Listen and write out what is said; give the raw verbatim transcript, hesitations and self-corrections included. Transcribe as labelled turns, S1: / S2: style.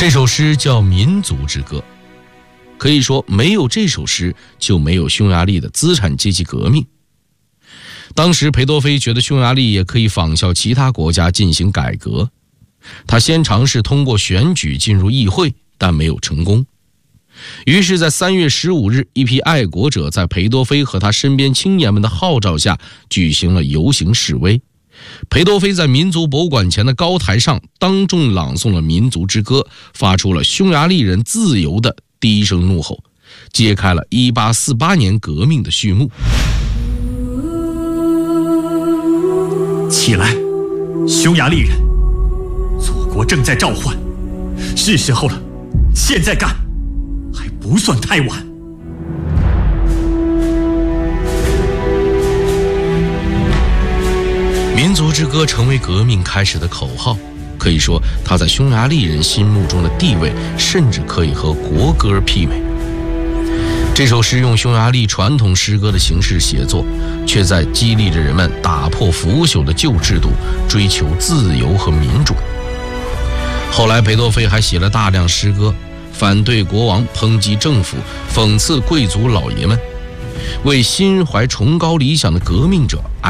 S1: 这首诗叫《民族之歌》，可以说没有这首诗就没有匈牙利的资产阶级革命。当时裴多菲觉得匈牙利也可以仿效其他国家进行改革，他先尝试通过选举进入议会，但没有成功。于是在三月十五日，一批爱国者在裴多菲和他身边青年们的号召下举行了游行示威。裴多菲在民族博物馆前的高台上当众朗诵了民族之歌，发出了匈牙利人自由的低声怒吼，揭开了一八四八年革命的序幕。
S2: 起来，匈牙利人，祖国正在召唤，是时候了，现在干，还不算太晚。
S1: 民族之歌成为革命开始的口号，可以说它在匈牙利人心目中的地位甚至可以和国歌媲美。这首诗用匈牙利传统诗歌的形式写作，却在激励着人们打破腐朽的旧制度，追求自由和民主。后来裴多菲还写了大量诗歌，反对国王，抨击政府，讽刺贵族老爷们，为心怀崇高理想的革命者